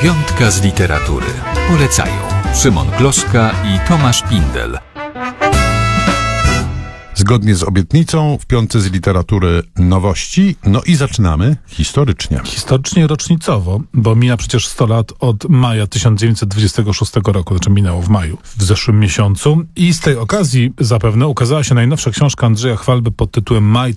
Piątka z literatury. Polecają Szymon Gloszka i Tomasz Pindel. Zgodnie z obietnicą w Piątce z literatury nowości. No i zaczynamy historycznie. Historycznie rocznicowo, bo mija przecież 100 lat od maja 1926 roku, znaczy minęło w maju, w zeszłym miesiącu. I z tej okazji zapewne ukazała się najnowsza książka Andrzeja Chwalby pod tytułem Maj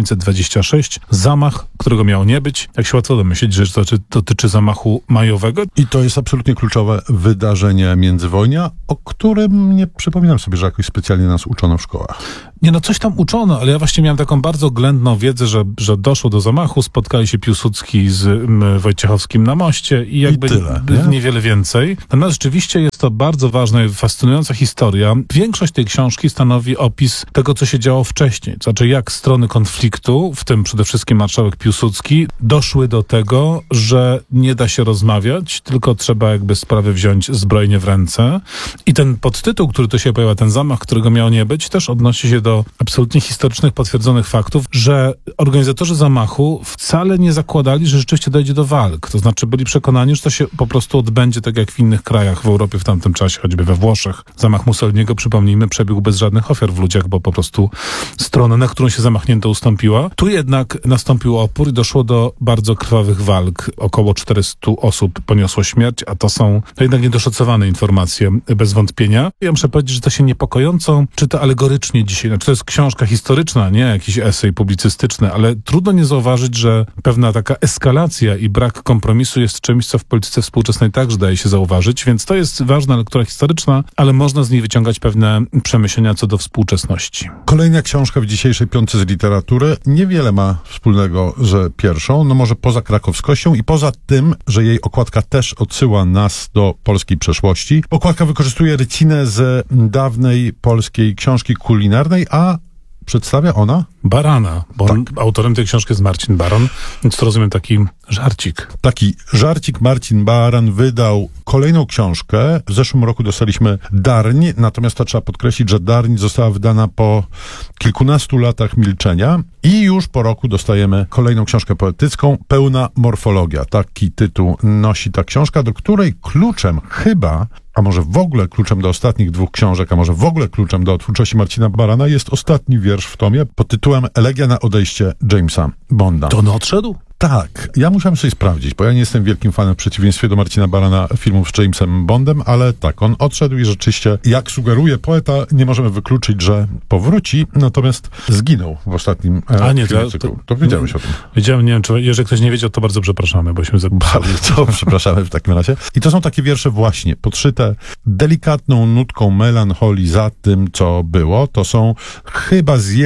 1926. Zamach, którego miało nie być. Jak się łatwo domyślić, że dotyczy zamachu majowego. I to jest absolutnie kluczowe wydarzenie międzywojnia, o którym nie przypominam sobie, że jakoś specjalnie nas uczono w szkołach. Nie, no coś tam uczono, ale ja właśnie miałem taką bardzo oględną wiedzę, że doszło do zamachu, spotkali się Piłsudski z Wojciechowskim na moście i jakby tyle, niewiele więcej. Natomiast rzeczywiście jest to bardzo ważna i fascynująca historia. Większość tej książki stanowi opis tego, co się działo wcześniej. To znaczy, jak strony konfliktu, w tym przede wszystkim marszałek Piłsudski, doszły do tego, że nie da się rozmawiać, tylko trzeba jakby sprawę wziąć zbrojnie w ręce. I ten podtytuł, który tu się pojawia, ten zamach, którego miało nie być, też odnosi się do absolutnie historycznych, potwierdzonych faktów, że organizatorzy zamachu wcale nie zakładali, że rzeczywiście dojdzie do walk. To znaczy byli przekonani, że to się po prostu odbędzie tak jak w innych krajach w Europie w tamtym czasie, choćby we Włoszech. Zamach Mussoliniego, przypomnijmy, przebiegł bez żadnych ofiar w ludziach, bo po prostu strona, na którą się zamachnięto, ustąpiła. Tu jednak nastąpił opór i doszło do bardzo krwawych walk. Około 400 osób poniosło śmierć, a to są jednak niedoszacowane informacje, bez wątpienia. Ja muszę powiedzieć, że to się niepokojąco czyta alegorycznie dzisiaj. Znaczy, to jest książka historyczna, nie jakiś esej publicystyczny, ale trudno nie zauważyć, że pewna taka eskalacja i brak kompromisu jest czymś, co w polityce współczesnej także daje się zauważyć, więc to jest ważna lektura historyczna, ale można z niej wyciągać pewne przemyślenia co do współczesności. Kolejna książka w dzisiejszej Piątce z literatury niewiele ma wspólnego z pierwszą, no może poza krakowskością i poza tym, że jej okładka też odsyła nas do polskiej przeszłości. Okładka wykorzystuje rycinę z dawnej polskiej książki kulinarnej, a przedstawia ona Barana, bo tak. Autorem tej książki jest Marcin Baron, więc to rozumiem taki żarcik. Taki żarcik. Marcin Baran wydał kolejną książkę. W zeszłym roku dostaliśmy Darń, natomiast to trzeba podkreślić, że Darń została wydana po kilkunastu latach milczenia i już po roku dostajemy kolejną książkę poetycką, Pełna morfologia. Taki tytuł nosi ta książka, do której kluczem chyba, a może w ogóle kluczem do ostatnich dwóch książek, a może w ogóle kluczem do twórczości Marcina Barana jest ostatni wiersz w tomie pod tytułem Elegia na odejście Jamesa Bonda. To on odszedł? Tak, ja musiałem sobie sprawdzić, bo ja nie jestem wielkim fanem w przeciwieństwie do Marcina Barana filmów z Jamesem Bondem, ale tak, on odszedł i rzeczywiście, jak sugeruje poeta, nie możemy wykluczyć, że powróci, natomiast zginął w ostatnim filmie cyklu. To wiedziałeś o tym. Wiedziałem, nie wiem, czy jeżeli ktoś nie wiedział, to bardzo przepraszamy, bośmy zapisali. Bardzo przepraszamy w takim razie. I to są takie wiersze właśnie podszyte delikatną nutką melancholii za tym, co było. To są chyba z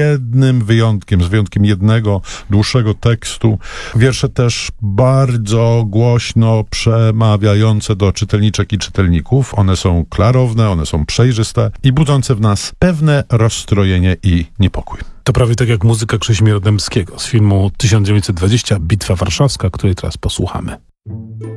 wyjątkiem jednego dłuższego tekstu, wiersze też bardzo głośno przemawiające do czytelniczek i czytelników. One są klarowne, one są przejrzyste i budzące w nas pewne rozstrojenie i niepokój. To prawie tak jak muzyka Krzesimira Dębskiego z filmu 1920 Bitwa Warszawska, której teraz posłuchamy.